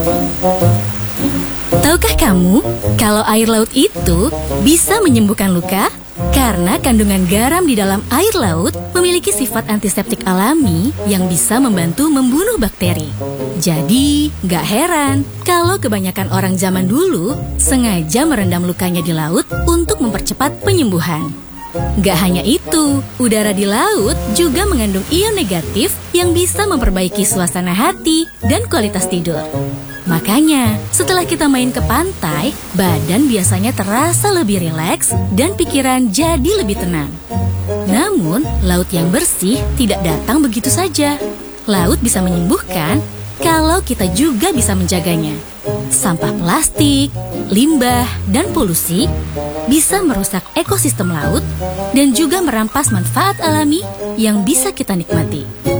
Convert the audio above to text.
Tahukah kamu kalau air laut itu bisa menyembuhkan luka? Karena kandungan garam di dalam air laut memiliki sifat antiseptik alami yang bisa membantu membunuh bakteri. Jadi, gak heran kalau kebanyakan orang zaman dulu sengaja merendam lukanya di laut untuk mempercepat penyembuhan. Gak hanya itu, udara di laut juga mengandung ion negatif yang bisa memperbaiki suasana hati dan kualitas tidur. Makanya, setelah kita main ke pantai, badan biasanya terasa lebih rileks dan pikiran jadi lebih tenang. Namun, laut yang bersih tidak datang begitu saja. Laut bisa menyembuhkan kalau kita juga bisa menjaganya. Sampah plastik, limbah, dan polusi bisa merusak ekosistem laut dan juga merampas manfaat alami yang bisa kita nikmati.